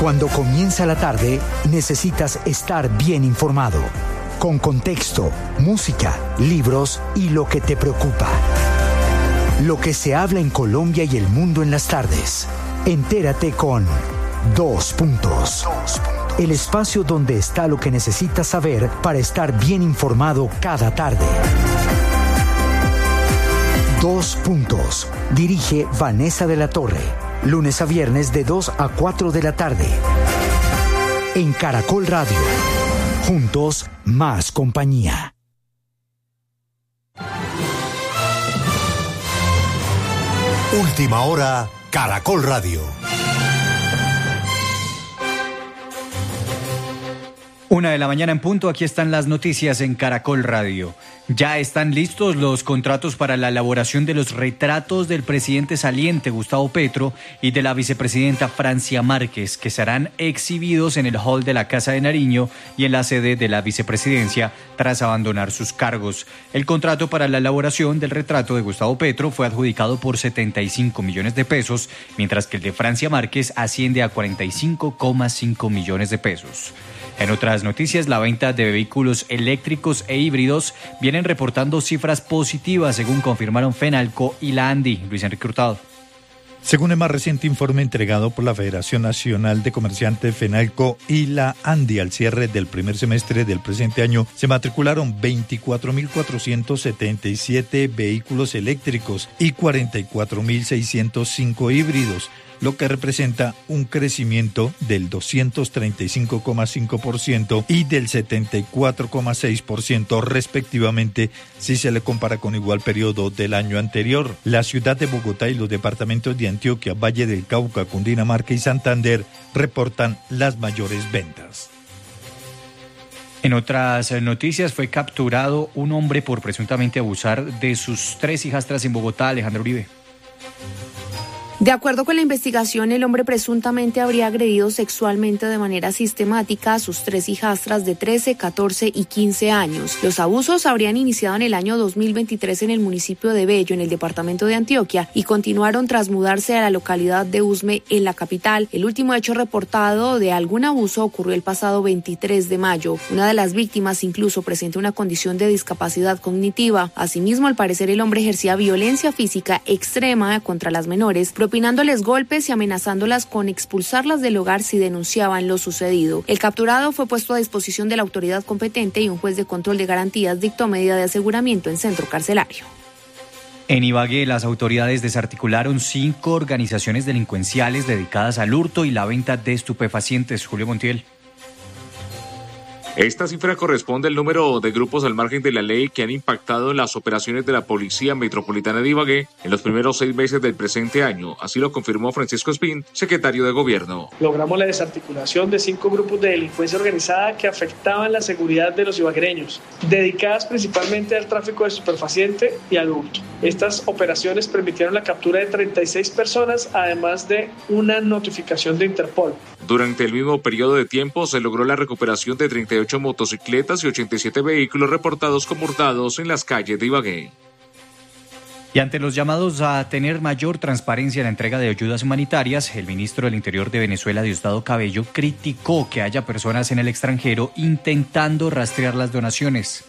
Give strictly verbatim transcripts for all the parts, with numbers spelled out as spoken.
Cuando comienza la tarde, necesitas estar bien informado, con contexto, música, libros y lo que te preocupa. Lo que se habla en Colombia y el mundo en las tardes. Entérate con Dos Puntos. El espacio donde está lo que necesitas saber para estar bien informado cada tarde. Dos Puntos. Dirige Vanessa de la Torre. Lunes a viernes de dos a cuatro de la tarde. En Caracol Radio. Juntos, más compañía. Última hora, Caracol Radio. Una de la mañana en punto, aquí están las noticias en Caracol Radio. Ya están listos los contratos para la elaboración de los retratos del presidente saliente Gustavo Petro y de la vicepresidenta Francia Márquez, que serán exhibidos en el hall de la Casa de Nariño y en la sede de la vicepresidencia tras abandonar sus cargos. El contrato para la elaboración del retrato de Gustavo Petro fue adjudicado por setenta y cinco millones de pesos, mientras que el de Francia Márquez asciende a cuarenta y cinco coma cinco millones de pesos. En otras noticias, la venta de vehículos eléctricos e híbridos vienen reportando cifras positivas, según confirmaron Fenalco y la ANDI. Luis Enrique Hurtado. Según el más reciente informe entregado por la Federación Nacional de Comerciantes Fenalco y la ANDI, al cierre del primer semestre del presente año, se matricularon veinticuatro mil cuatrocientos setenta y siete vehículos eléctricos y cuarenta y cuatro mil seiscientos cinco híbridos, lo que representa un crecimiento del doscientos treinta y cinco coma cinco por ciento y del setenta y cuatro coma seis por ciento respectivamente, si se le compara con igual periodo del año anterior. La ciudad de Bogotá y los departamentos de Antioquia, Valle del Cauca, Cundinamarca y Santander reportan las mayores ventas. En otras noticias, fue capturado un hombre por presuntamente abusar de sus tres hijastras en Bogotá. Alejandro Uribe. De acuerdo con la investigación, el hombre presuntamente habría agredido sexualmente de manera sistemática a sus tres hijastras de trece, catorce y quince años. Los abusos habrían iniciado en el año dos mil veintitrés en el municipio de Bello, en el departamento de Antioquia, y continuaron tras mudarse a la localidad de Usme, en la capital. El último hecho reportado de algún abuso ocurrió el pasado veintitrés de mayo. Una de las víctimas incluso presenta una condición de discapacidad cognitiva. Asimismo, al parecer, el hombre ejercía violencia física extrema contra las menores, propinándoles golpes y amenazándolas con expulsarlas del hogar si denunciaban lo sucedido. El capturado fue puesto a disposición de la autoridad competente y un juez de control de garantías dictó medida de aseguramiento en centro carcelario. En Ibagué, las autoridades desarticularon cinco organizaciones delincuenciales dedicadas al hurto y la venta de estupefacientes. Julio Montiel. Esta cifra corresponde al número de grupos al margen de la ley que han impactado en las operaciones de la Policía Metropolitana de Ibagué en los primeros seis meses del presente año. Así lo confirmó Francisco Espín, secretario de Gobierno. Logramos la desarticulación de cinco grupos de delincuencia organizada que afectaban la seguridad de los ibaguereños, dedicadas principalmente al tráfico de estupefaciente y al hurto. Estas operaciones permitieron la captura de treinta y seis personas, además de una notificación de Interpol. Durante el mismo periodo de tiempo se logró la recuperación de treinta y ocho motocicletas y ochenta y siete vehículos reportados como hurtados en las calles de Ibagué. Y ante los llamados a tener mayor transparencia en la entrega de ayudas humanitarias, el ministro del Interior de Venezuela, Diosdado Cabello, criticó que haya personas en el extranjero intentando rastrear las donaciones.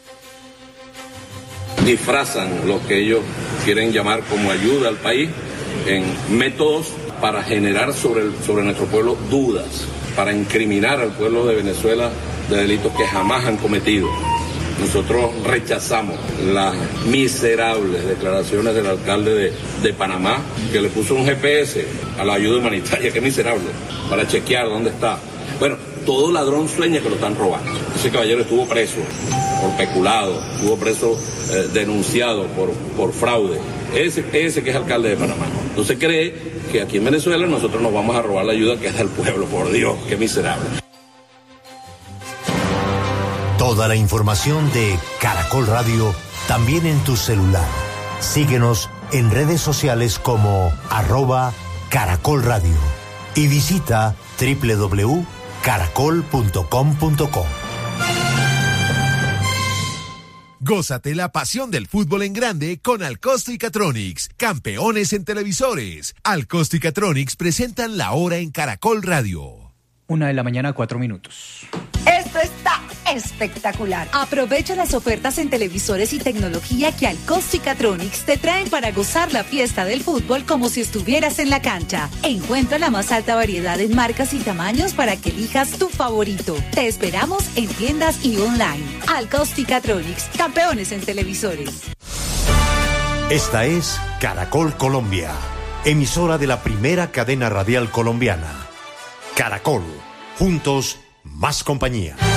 Disfrazan lo que ellos quieren llamar como ayuda al país en métodos para generar sobre, el, sobre nuestro pueblo dudas, para incriminar al pueblo de Venezuela de delitos que jamás han cometido. Nosotros rechazamos las miserables declaraciones del alcalde de, de Panamá, que le puso un G P S a la ayuda humanitaria, que miserable, para chequear dónde está. Bueno, todo ladrón sueña que lo están robando. Ese caballero estuvo preso por peculado, estuvo preso eh, denunciado por, por fraude. Ese, ese que es alcalde de Panamá. Entonces cree que aquí en Venezuela nosotros nos vamos a robar la ayuda que es del pueblo. Por Dios, qué miserable. Toda la información de Caracol Radio también en tu celular. Síguenos en redes sociales como arroba Caracol Radio y visita doble u doble u doble u punto caracol punto com punto co. Gózate la pasión del fútbol en grande con Alcosto y Catronics, campeones en televisores. Alcosto y Catronics presentan La Hora en Caracol Radio. Una de la mañana, cuatro minutos. Esto está espectacular. Aprovecha las ofertas en televisores y tecnología que Alcosticatronics te traen para gozar la fiesta del fútbol como si estuvieras en la cancha. Encuentra la más alta variedad en marcas y tamaños para que elijas tu favorito. Te esperamos en tiendas y online. Alcosticatronics, campeones en televisores. Esta es Caracol Colombia, emisora de la primera cadena radial colombiana. Caracol, juntos, más compañía.